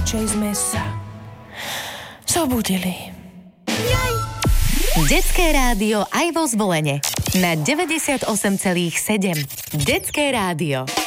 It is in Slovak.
radšej sme sa zobudili. Detské rádio aj vo Zvolene na 98,7. Detské rádio.